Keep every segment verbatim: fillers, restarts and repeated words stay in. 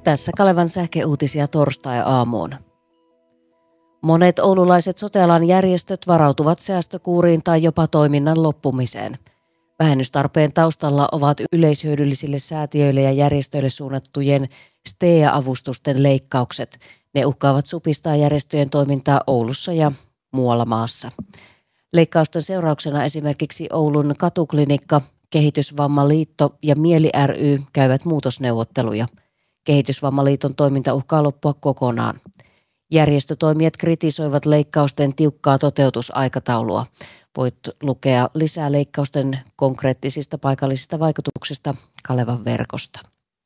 Tässä Kalevan sähkeuutisia torstai-aamuun. Monet oululaiset sote-alan järjestöt varautuvat säästökuuriin tai jopa toiminnan loppumiseen. Vähennystarpeen taustalla ovat yleishyödyllisille säätiöille ja järjestöille suunnattujen S T E A-avustusten leikkaukset. Ne uhkaavat supistaa järjestöjen toimintaa Oulussa ja muualla maassa. Leikkausten seurauksena esimerkiksi Oulun Katuklinikka, Kehitysvammaliitto ja Mieli ry käyvät muutosneuvotteluja. Kehitysvammaliiton toiminta uhkaa loppua kokonaan. Järjestötoimijat kritisoivat leikkausten tiukkaa toteutusaikataulua. Voit lukea lisää leikkausten konkreettisista paikallisista vaikutuksista Kalevan verkosta.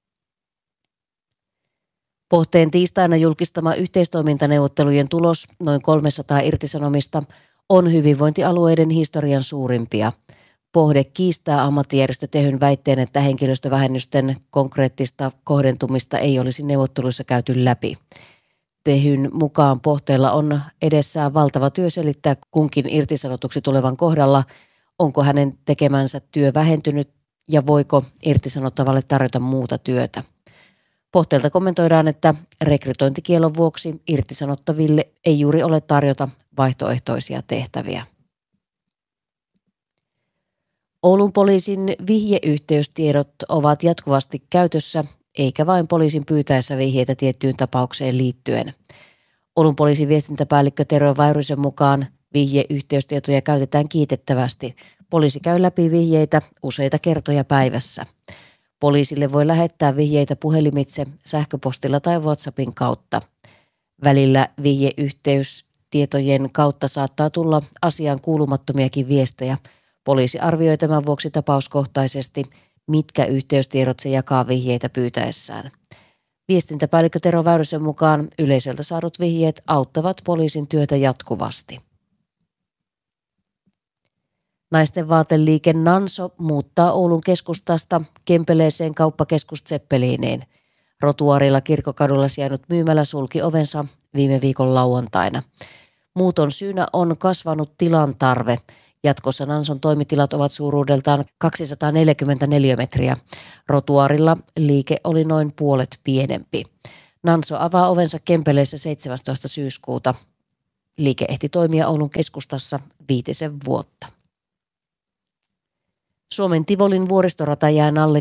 Pohteen tiistaina julkistama yhteistoimintaneuvottelujen tulos, noin kolmesataa irtisanomista, on hyvinvointialueiden historian suurimpia. Pohde kiistää ammattijärjestö Tehyn väitteen, että henkilöstövähennysten konkreettista kohdentumista ei olisi neuvotteluissa käyty läpi. Tehyn mukaan Pohteella on edessään valtava työ selittää kunkin irtisanotuksi tulevan kohdalla, onko hänen tekemänsä työ vähentynyt ja voiko irtisanottavalle tarjota muuta työtä. Pohteelta kommentoidaan, että rekrytointikielon vuoksi irtisanottaville ei juuri ole tarjota vaihtoehtoisia tehtäviä. Oulun poliisin vihjeyhteystiedot ovat jatkuvasti käytössä, eikä vain poliisin pyytäessä vihjeitä tiettyyn tapaukseen liittyen. Oulun poliisin viestintäpäällikkö Tero Väyrysen mukaan vihjeyhteystietoja käytetään kiitettävästi. Poliisi käy läpi vihjeitä useita kertoja päivässä. Poliisille voi lähettää vihjeitä puhelimitse, sähköpostilla tai WhatsAppin kautta. Välillä vihjeyhteystietojen kautta saattaa tulla asiaan kuulumattomiakin viestejä. Poliisi arvioi tämän vuoksi tapauskohtaisesti, mitkä yhteystiedot se jakaa vihjeitä pyytäessään. Viestintäpäällikkö Tero Väyrysen mukaan yleisöltä saadut vihjeet auttavat poliisin työtä jatkuvasti. Naisten vaateliike Nanso muuttaa Oulun keskustasta Kempeleeseen kauppakeskus Zeppeliniin. Rotuaarilla Kirkkokadulla sijainnut myymälä sulki ovensa viime viikon lauantaina. Muuton syynä on kasvanut tilan tarve. Jatkossa Nanson toimitilat ovat suuruudeltaan kaksisataaneljäkymmentä neliömetriä. Rotuaarilla liike oli noin puolet pienempi. Nanso avaa ovensa Kempeleessä seitsemästoista syyskuuta. Liike ehti toimia Oulun keskustassa viitisen vuotta. Suomen Tivolin vuoristorata jää alle